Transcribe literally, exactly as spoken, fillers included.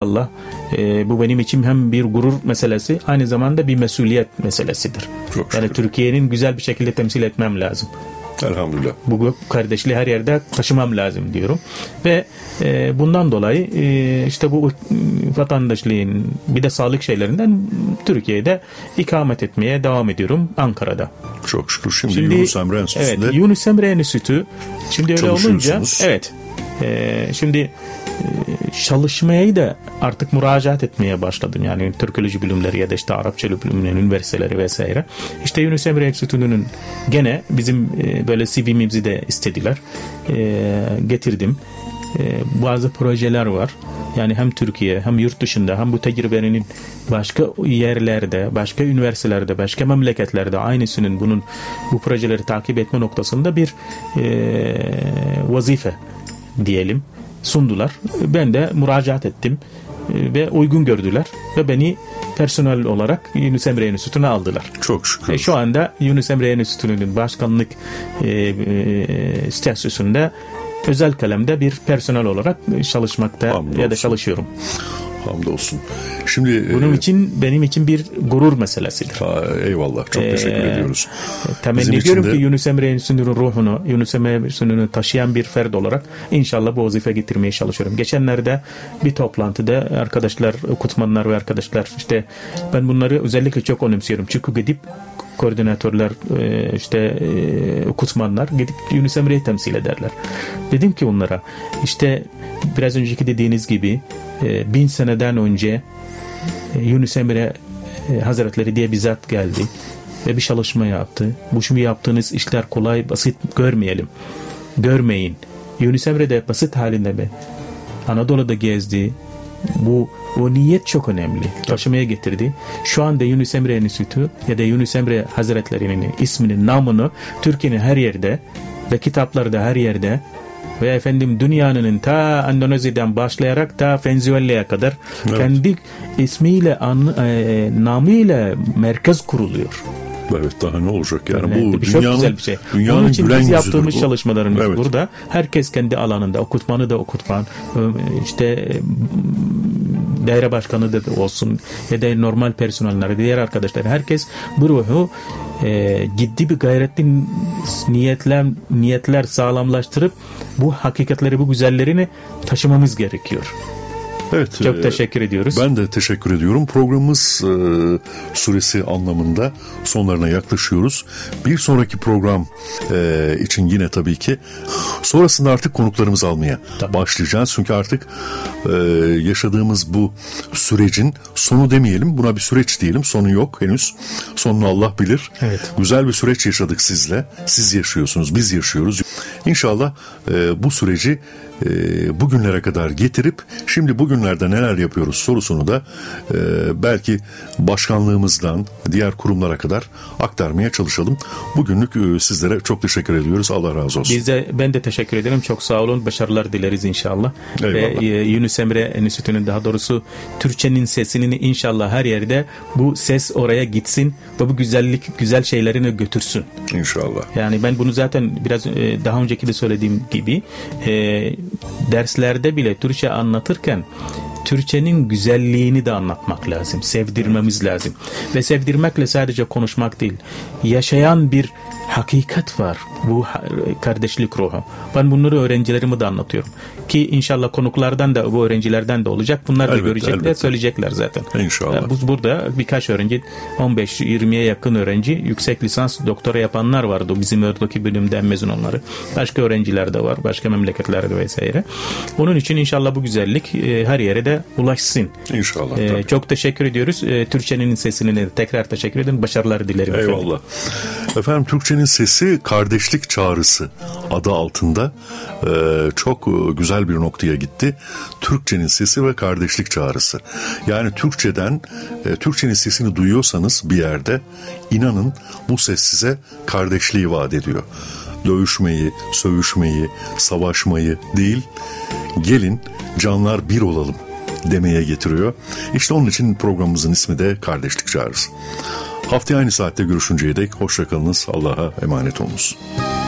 inşallah e, bu benim için hem bir gurur meselesi, aynı zamanda bir mesuliyet meselesidir. Çok yani şükür. Türkiye'nin güzel bir şekilde temsil etmem lazım. Elhamdülillah. Bu kardeşliği her yerde taşımam lazım diyorum. Ve e, bundan dolayı e, işte bu vatandaşlığın bir de sağlık şeylerinden Türkiye'de ikamet etmeye devam ediyorum, Ankara'da. Çok şükür. Şimdi, şimdi Yunus Emre Enstitüsü'nde evet, Yunus Emre Enstitüsü şimdi öyle olunca evet e, şimdi e, çalışmayı da artık müracaat etmeye başladım. Yani Türkoloji bilimleri ya da işte Arapça bilimleri üniversiteleri vesaire. İşte Yunus Emre Enstitüsü'nün gene bizim e, böyle C V'mizi de istediler. E, getirdim. E, bazı projeler var. Yani hem Türkiye hem yurt dışında hem bu tecrübenin başka yerlerde, başka üniversitelerde, başka memleketlerde aynısının bunun bu projeleri takip etme noktasında bir e, vazife diyelim sundular. Ben de müracaat ettim e, ve uygun gördüler ve beni personel olarak Yunus Emre Enstitüsü'ne aldılar. Çok şükür. E, şu anda Yunus Emre Enstitüsü'nün başkanlık e, e, statüsünde özel kalemde bir personel olarak çalışmakta Hamdolsun. ya da çalışıyorum. Hamdolsun. Şimdi bunun e, için benim için bir gurur meselesidir. Ha, eyvallah. Çok ee, teşekkür ediyoruz. Temenni ediyorum de... ki Yunus Emre Enstitüsü'nün ruhunu, Yunus Emre Enstitüsü'nü taşıyan bir ferd olarak inşallah bu vazife getirmeye çalışıyorum. Geçenlerde bir toplantıda arkadaşlar, okutmanlar ve arkadaşlar, işte ben bunları özellikle çok önemsiyorum. Çünkü gidip koordinatörler, işte okutmanlar gidip Yunus Emre'yi temsil ederler. Dedim ki onlara, işte biraz önceki dediğiniz gibi bin seneden önce Yunus Emre Hazretleri diye bir zat geldi ve bir çalışma yaptı. Bu şimdi yaptığınız işler kolay, basit görmeyelim. Görmeyin. Yunus Emre de basit halinde mi? Anadolu'da gezdi. Bu o niyet çok önemli. Taşımaya getirdi. Şu anda Yunus Emre Enstitüsü ya da Yunus Emre Hazretleri'nin isminin, namını Türkiye'nin her yerde ve kitaplarda her yerde ve efendim dünyanın ta Endonezya'dan başlayarak ta Venezuela'ya kadar evet. kendi ismiyle, an, e, namıyla merkez kuruluyor. Evet, daha ne olacak yani, evet, bu bir dünyanın, çok güzel bir şey. Dünyanın Onun için biz yaptığımız bu. çalışmalarımız evet. burada. Herkes kendi alanında, okutmanı da okutman, işte daire başkanı da olsun ya da normal personelleri, diğer arkadaşlar, herkes bu ruhu e, ciddi bir gayretli niyetler niyetler sağlamlaştırıp bu hakikatleri, bu güzellerini taşımamız gerekiyor. Evet, çok teşekkür ediyoruz. Ben de teşekkür ediyorum. Programımız e, süresi anlamında sonlarına yaklaşıyoruz. Bir sonraki program e, için yine tabii ki sonrasında artık konuklarımızı almaya tabii. başlayacağız. Çünkü artık e, yaşadığımız bu sürecin sonu demeyelim, buna bir süreç diyelim. Sonu yok henüz. Sonunu Allah bilir. Evet. Güzel bir süreç yaşadık sizle. Siz yaşıyorsunuz, biz yaşıyoruz. İnşallah e, bu süreci e, bugünlere kadar getirip şimdi bugünlerde neler yapıyoruz sorusunu da e, belki başkanlığımızdan diğer kurumlara kadar aktarmaya çalışalım. Bugünlük e, sizlere çok teşekkür ediyoruz. Allah razı olsun. Biz de, ben de teşekkür ederim. Çok sağ olun. Başarılar dileriz inşallah. Eyvallah. Ve e, Yunus Emre Enstitüsü'nün, daha doğrusu Türkçenin sesini inşallah her yerde bu ses oraya gitsin ve bu güzellik, güzel şeylerini götürsün. İnşallah. Yani ben bunu zaten biraz e, daha önceki de söylediğim gibi e, derslerde bile Türkçe anlatırken Türkçenin güzelliğini de anlatmak lazım. Sevdirmemiz lazım. Ve sevdirmekle sadece konuşmak değil. Yaşayan bir hakikat var. Bu kardeşlik ruhu. Ben bunları öğrencilerime de anlatıyorum. Ki inşallah konuklardan da, bu öğrencilerden de olacak. Bunlar da elbette, görecekler, elbette. söyleyecekler zaten. İnşallah. Bu, burada birkaç öğrenci, on beş yirmiye yakın öğrenci, yüksek lisans, doktora yapanlar vardı. Bizim oradaki bölümden mezun onları. Başka öğrenciler de var. Başka memleketlerde vesaire. Onun için inşallah bu güzellik e, her yere de ulaşsın. İnşallah. E, çok teşekkür ediyoruz. E, Türkçenin sesini de tekrar teşekkür ederim. Başarılar dilerim. Eyvallah. Efendim, efendim Türkçenin sesi kardeşlik çağrısı adı altında e, çok güzel bir noktaya gitti. Türkçenin sesi ve kardeşlik çağrısı. Yani Türkçeden, e, Türkçenin sesini duyuyorsanız bir yerde, inanın bu ses size kardeşliği vaat ediyor. Dövüşmeyi, sövüşmeyi, savaşmayı değil, gelin canlar bir olalım demeye getiriyor. İşte onun için programımızın ismi de Kardeşlik Çağrısı. Haftaya aynı saatte görüşünceye dek hoşça kalınız. Allah'a emanet olunuz.